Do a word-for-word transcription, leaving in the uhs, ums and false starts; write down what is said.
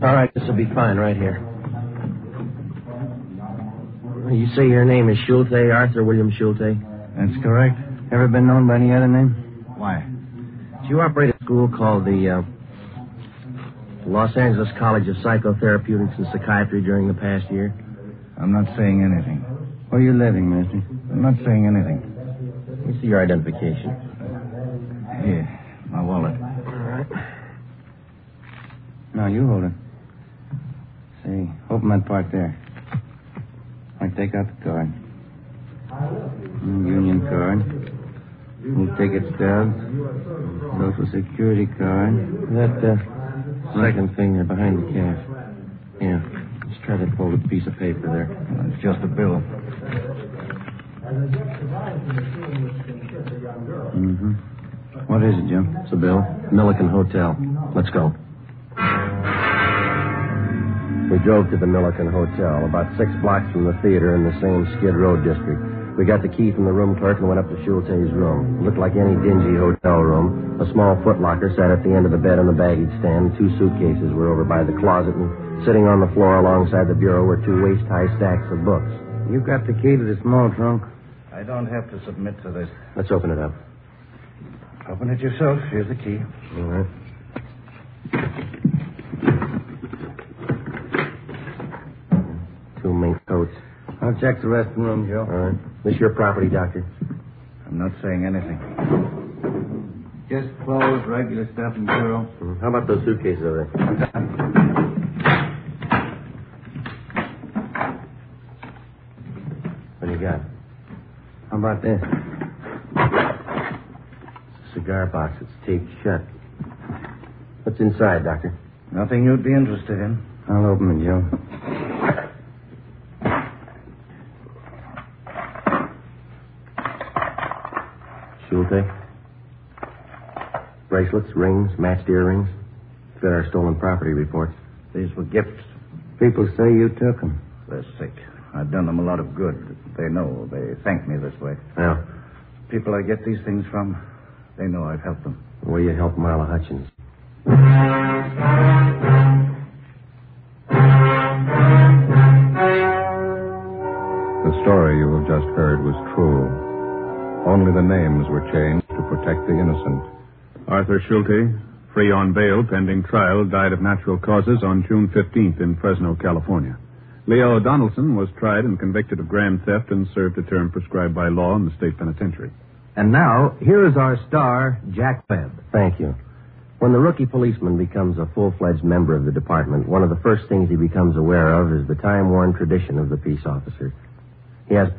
All right, this will be fine right here. You say your name is Schulte, Arthur William Schulte? That's correct. Ever been known by any other name? Why? Did you operate a school called the uh, Los Angeles College of Psychotherapeutics and Psychiatry during the past year? I'm not saying anything. Where are you living, mister? I'm not saying anything. Let me see your identification. Here, my wallet. All right. No, you hold it. Say, open that part there. I take out the card. Mm, Union card. We'll ticket stubs. Social Security card. That uh, second thing there behind the cash. Yeah. Let's try that folded piece of paper there. Well, it's just a bill. Mm-hmm. What is it, Jim? It's a bill. Milliken Hotel. Let's go. We drove to the Milliken Hotel, about six blocks from the theater in the same Skid Row district. We got the key from the room clerk and went up to Schulte's room. It looked like any dingy hotel room. A small footlocker sat at the end of the bed on the baggage stand. Two suitcases were over by the closet, and sitting on the floor alongside the bureau were two waist-high stacks of books. You got the key to the small trunk? I don't have to submit to this. Let's open it up. Open it yourself. Here's the key. All right. Two mink coats. I'll check the rest of the room, Joe. All right. This your property, Doctor? I'm not saying anything. Just clothes, regular stuff, and bureau. Mm, how about those suitcases over there? What do you got? How about this? It's a cigar box. It's taped shut. What's inside, Doctor? Nothing you'd be interested in. I'll open it, Joe. Schulte? Bracelets, rings, matched earrings. Fit our stolen property reports. These were gifts. People say you took them. They're sick. I've done them a lot of good. They know. They thank me this way. Yeah. People I get these things from, they know I've helped them. Well, you helped Marla Hutchins. The story you have just heard was true. Only the names were changed to protect the innocent. Arthur Schulte, free on bail pending trial, died of natural causes on June fifteenth in Fresno, California. Leo Donaldson was tried and convicted of grand theft and served a term prescribed by law in the state penitentiary. And now, here is our star, Jack Webb. Thank you. When the rookie policeman becomes a full-fledged member of the department, one of the first things he becomes aware of is the time-worn tradition of the peace officer. He has